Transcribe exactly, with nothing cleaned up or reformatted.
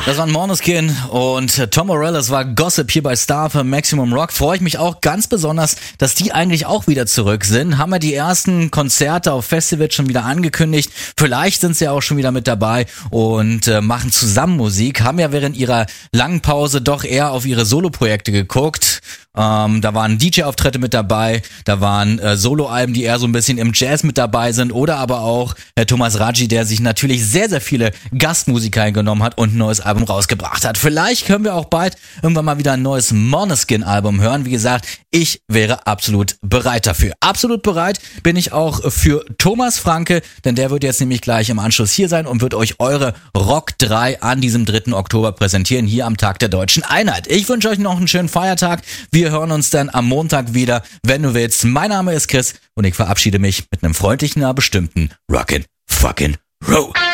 Das waren Måneskin und Tom Morello, das war Gossip hier bei Star für Maximum Rock. Freue ich mich auch ganz besonders, dass die eigentlich auch wieder zurück sind. Haben wir die ersten Konzerte auf Festivals schon wieder angekündigt. Vielleicht sind sie auch schon wieder mit dabei und äh, machen zusammen Musik. Haben ja während ihrer langen Pause doch eher auf ihre Soloprojekte geguckt. Ähm, da waren D J-Auftritte mit dabei, da waren äh, Soloalben, die eher so ein bisschen im Jazz mit dabei sind, oder aber auch äh, Thomas Raggi, der sich natürlich sehr, sehr viele Gastmusiker eingenommen hat und ein neues Album rausgebracht hat. Vielleicht können wir auch bald irgendwann mal wieder ein neues Måneskin-Album hören. Wie gesagt, ich wäre absolut bereit dafür. Absolut bereit bin ich auch für Thomas Franke, denn der wird jetzt nämlich gleich im Anschluss hier sein und wird euch eure Rock drei an diesem dritten Oktober präsentieren, hier am Tag der Deutschen Einheit. Ich wünsche euch noch einen schönen Feiertag. Wir hören uns dann am Montag wieder, wenn du willst. Mein Name ist Chris und ich verabschiede mich mit einem freundlichen, aber bestimmten Rockin' Fucking Roll.